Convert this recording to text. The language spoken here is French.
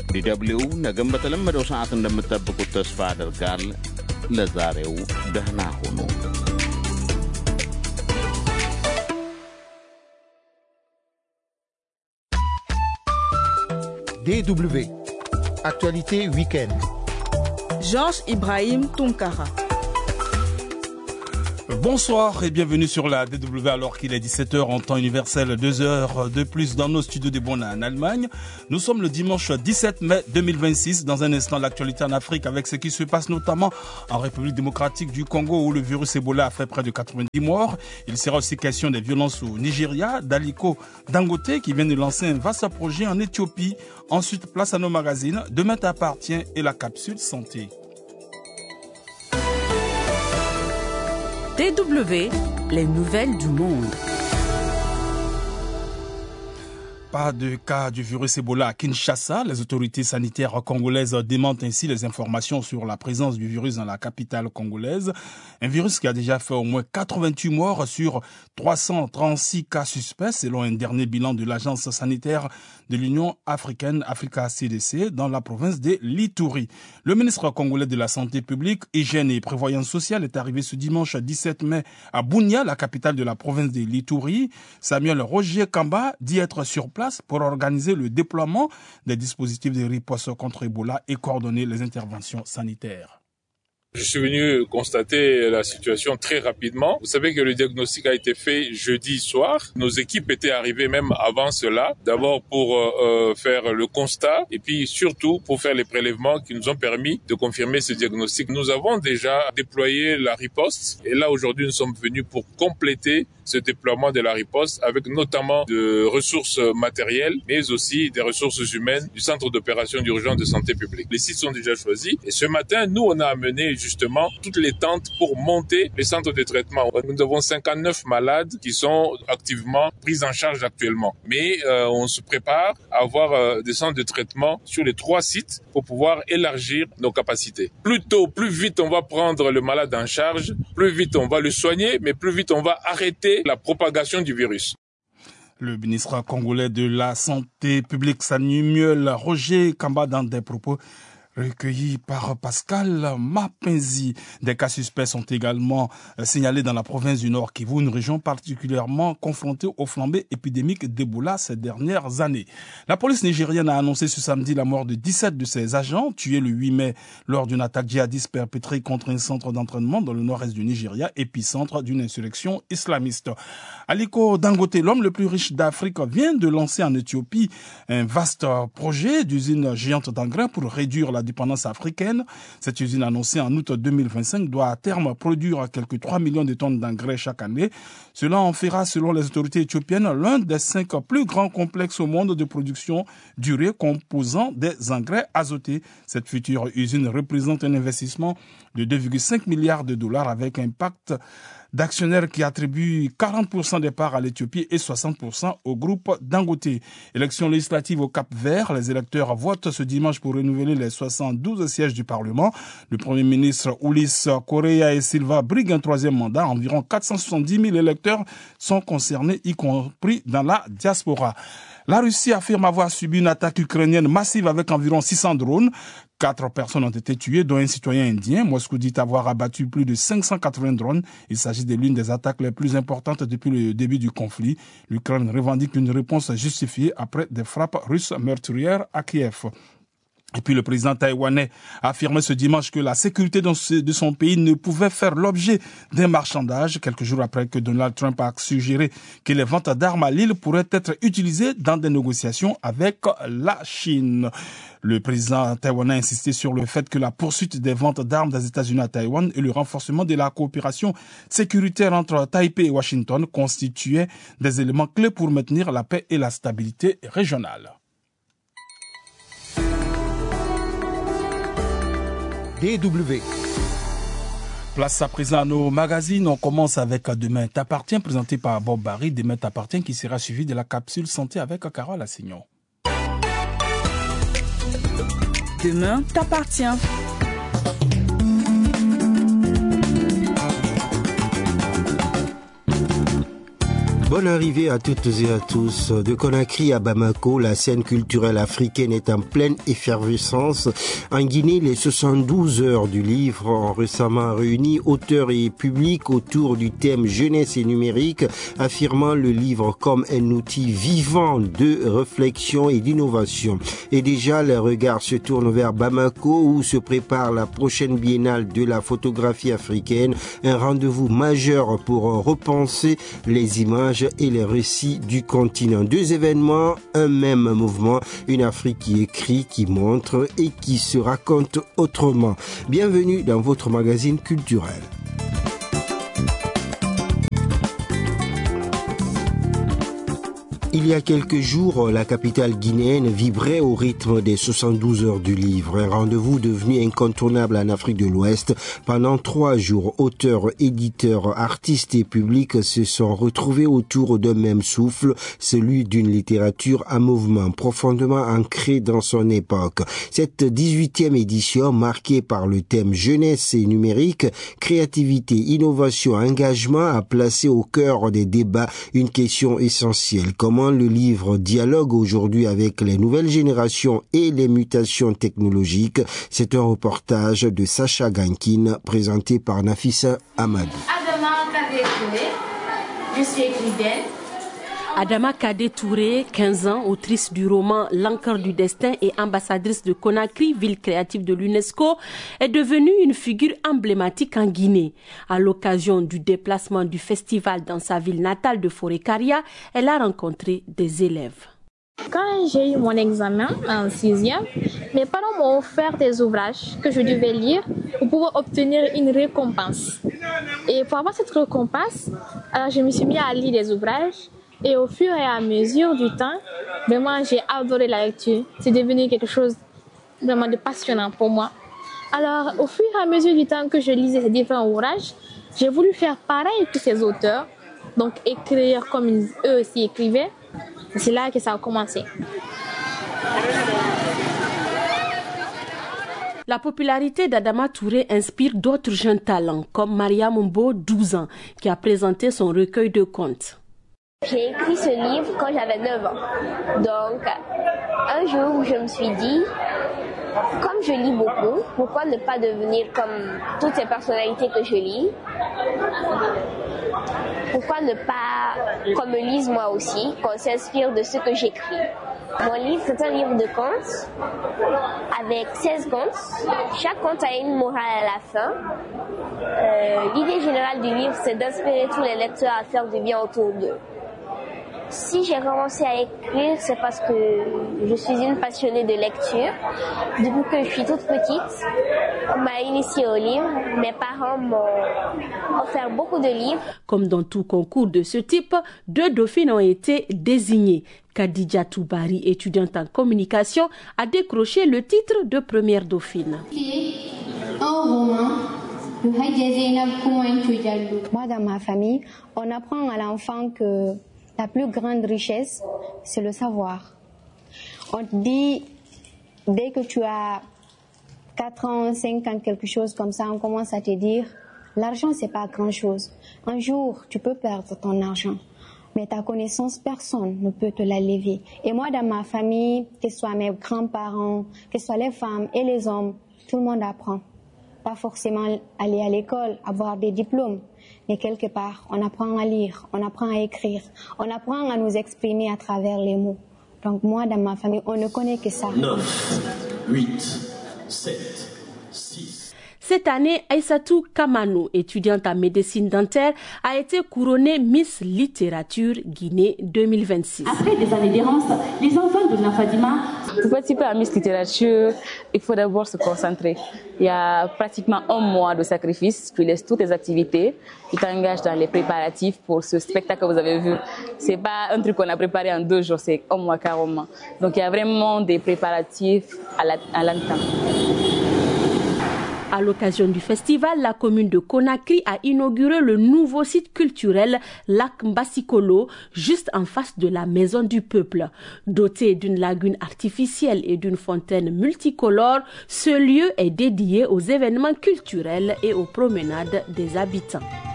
DW ነገም በተለመደው ሰዓት እንደምትጠብቁት ተስፋ አደርጋል። ለዛሬው ደህና ሁኑ። DW Actualité Week-end. Georges Ibrahim Tounkara. Bonsoir et bienvenue sur la DW alors qu'il est 17h en temps universel, 2 heures de plus dans nos studios de Bonn en Allemagne. Nous sommes le dimanche 17 mai 2026. Dans un instant, l'actualité en Afrique avec ce qui se passe notamment en République démocratique du Congo où le virus Ebola a fait près de 90 morts. Il sera aussi question des violences au Nigeria, d'Aliko Dangote qui vient de lancer un vaste projet en Éthiopie. Ensuite, place à nos magazines. Demain t'appartient et la capsule santé. DW, les nouvelles du monde. Pas de cas du virus Ebola à Kinshasa. Les autorités sanitaires congolaises démentent ainsi les informations sur la présence du virus dans la capitale congolaise. Un virus qui a déjà fait au moins 88 morts sur 336 cas suspects selon un dernier bilan de l'agence sanitaire de l'Union africaine, Africa CDC, dans la province de l'Ituri. Le ministre congolais de la Santé publique, Hygiène et Prévoyance sociale est arrivé ce dimanche 17 mai à Bunia, la capitale de la province de l'Ituri. Samuel Roger Kamba dit être sur place pour organiser le déploiement des dispositifs de riposte contre Ebola et coordonner les interventions sanitaires. Je suis venu constater la situation très rapidement. Vous savez que le diagnostic a été fait jeudi soir. Nos équipes étaient arrivées même avant cela. D'abord pour faire le constat et puis surtout pour faire les prélèvements qui nous ont permis de confirmer ce diagnostic. Nous avons déjà déployé la riposte et là aujourd'hui nous sommes venus pour compléter ce déploiement de la riposte avec notamment de ressources matérielles mais aussi des ressources humaines du centre d'opération d'urgence de santé publique. Les sites sont déjà choisis et ce matin nous on a amené justement toutes les tentes pour monter les centres de traitement. Nous avons 59 malades qui sont activement pris en charge actuellement. Mais on se prépare à avoir des centres de traitement sur les 3 sites pour pouvoir élargir nos capacités. Plus tôt, plus vite on va prendre le malade en charge, plus vite on va le soigner, mais plus vite on va arrêter la propagation du virus. Le ministre congolais de la Santé publique, Samuel Roger Kamba, dans des propos recueillis par Pascal Mapenzi. Des cas suspects sont également signalés dans la province du Nord Kivu, une région particulièrement confrontée aux flambées épidémiques d'Ebola ces dernières années. La police nigérienne a annoncé ce samedi la mort de 17 de ses agents, tués le 8 mai lors d'une attaque djihadiste perpétrée contre un centre d'entraînement dans le nord-est du Nigeria, épicentre d'une insurrection islamiste. Aliko Dangote, l'homme le plus riche d'Afrique, vient de lancer en Éthiopie un vaste projet d'usine géante d'engrais pour réduire la dépendance africaine. Cette usine annoncée en août 2025 doit à terme produire quelques 3 millions de tonnes d'engrais chaque année. Cela en fera, selon les autorités éthiopiennes, l'un des 5 plus grands complexes au monde de production d'urée composant des engrais azotés. Cette future usine représente un investissement de 2,5 milliards de dollars avec un pacte d'actionnaires qui attribuent 40% des parts à l'Éthiopie et 60% au groupe Dangote. Élections législatives au Cap-Vert, les électeurs votent ce dimanche pour renouveler les 72 sièges du Parlement. Le Premier ministre Ulysse Correa et Silva briguent un 3e mandat. Environ 470 000 électeurs sont concernés, y compris dans la diaspora. La Russie affirme avoir subi une attaque ukrainienne massive avec environ 600 drones. 4 personnes ont été tuées, dont un citoyen indien. Moscou dit avoir abattu plus de 580 drones. Il s'agit de l'une des attaques les plus importantes depuis le début du conflit. L'Ukraine revendique une réponse justifiée après des frappes russes meurtrières à Kiev. Et puis le président taïwanais a affirmé ce dimanche que la sécurité de son pays ne pouvait faire l'objet d'un marchandage, quelques jours après que Donald Trump a suggéré que les ventes d'armes à l'île pourraient être utilisées dans des négociations avec la Chine. Le président taïwanais a insisté sur le fait que la poursuite des ventes d'armes des États-Unis à Taïwan et le renforcement de la coopération sécuritaire entre Taipei et Washington constituaient des éléments clés pour maintenir la paix et la stabilité régionale. DW. Place à présent à nos magazines. On commence avec Demain t'appartient, présenté par Bob Barry. Demain t'appartient qui sera suivi de la capsule santé avec Carole Assignon. Demain t'appartient. Bonne arrivée à toutes et à tous. De Conakry à Bamako, la scène culturelle africaine est en pleine effervescence. En Guinée, les 72 heures du livre ont récemment réuni auteurs et publics autour du thème jeunesse et numérique, affirmant le livre comme un outil vivant de réflexion et d'innovation. Et déjà, les regards se tournent vers Bamako où se prépare la prochaine biennale de la photographie africaine, un rendez-vous majeur pour repenser les images et les récits du continent. Deux événements, un même mouvement, une Afrique qui écrit, qui montre et qui se raconte autrement. Bienvenue dans votre magazine culturel. Il y a quelques jours, la capitale guinéenne vibrait au rythme des 72 heures du livre, un rendez-vous devenu incontournable en Afrique de l'Ouest. Pendant 3 jours, auteurs, éditeurs, artistes et publics se sont retrouvés autour d'un même souffle, celui d'une littérature en mouvement, profondément ancrée dans son époque. Cette 18e édition, marquée par le thème jeunesse et numérique, créativité, innovation, engagement, a placé au cœur des débats une question essentielle. Comment le livre dialogue aujourd'hui avec les nouvelles générations et les mutations technologiques? C'est un reportage de Sacha Gankin présenté par Nafissa Amadou. Je suis écrivaine. Adama Kade Touré, 15 ans, autrice du roman L'encre du destin et ambassadrice de Conakry, ville créative de l'UNESCO, est devenue une figure emblématique en Guinée. À l'occasion du déplacement du festival dans sa ville natale de Forêt-Karia, elle a rencontré des élèves. Quand j'ai eu mon examen en 6e, mes parents m'ont offert des ouvrages que je devais lire pour pouvoir obtenir une récompense. Et pour avoir cette récompense, alors je me suis mis à lire des ouvrages. Et au fur et à mesure du temps, vraiment j'ai adoré la lecture. C'est devenu quelque chose vraiment de passionnant pour moi. Alors au fur et à mesure du temps que je lisais ces différents ouvrages, j'ai voulu faire pareil que ces auteurs, donc écrire comme eux aussi écrivaient. Et c'est là que ça a commencé. La popularité d'Adama Touré inspire d'autres jeunes talents, comme Maria Mumbo, 12 ans, qui a présenté son recueil de contes. J'ai écrit ce livre quand j'avais 9 ans. Donc, un jour, je me suis dit, comme je lis beaucoup, pourquoi ne pas devenir comme toutes ces personnalités que je lis? Pourquoi ne pas qu'on me lise moi aussi, qu'on s'inspire de ce que j'écris? Mon livre, c'est un livre de contes avec 16 contes. Chaque conte a une morale à la fin. L'idée générale du livre, c'est d'inspirer tous les lecteurs à faire du bien autour d'eux. Si j'ai commencé à écrire, c'est parce que je suis une passionnée de lecture. Depuis que je suis toute petite, on m'a initiée au livre. Mes parents m'ont offert beaucoup de livres. Comme dans tout concours de ce type, 2 dauphines ont été désignées. Khadija Toubari, étudiante en communication, a décroché le titre de première dauphine. Moi, dans ma famille, on apprend à l'enfant que la plus grande richesse, c'est le savoir. On te dit, dès que tu as 4 ans, 5 ans, quelque chose comme ça, on commence à te dire, l'argent, c'est pas grand-chose. Un jour, tu peux perdre ton argent, mais ta connaissance, personne ne peut te la lever. Et moi, dans ma famille, que ce soit mes grands-parents, que ce soit les femmes et les hommes, tout le monde apprend. Pas forcément aller à l'école, avoir des diplômes, mais quelque part, on apprend à lire, on apprend à écrire, on apprend à nous exprimer à travers les mots. Donc moi, dans ma famille, on ne connaît que ça. 9, 8, 7, 6... Cette année, Aïssatou Kamanou, étudiante en médecine dentaire, a été couronnée Miss Littérature Guinée 2026. Après des années d'errance, les enfants de Nafadima... Pour participer à Miss Littérature, il faut d'abord se concentrer. Il y a pratiquement 1 mois de sacrifice. Tu laisses toutes tes activités, tu t'engages dans les préparatifs pour ce spectacle que vous avez vu. C'est pas un truc qu'on a préparé en 2 jours, c'est 1 mois carrément. Donc il y a vraiment des préparatifs à l'entame. À l'occasion du festival, la commune de Conakry a inauguré le nouveau site culturel Lac Mbassikolo, juste en face de la Maison du Peuple. Doté d'une lagune artificielle et d'une fontaine multicolore, ce lieu est dédié aux événements culturels et aux promenades des habitants.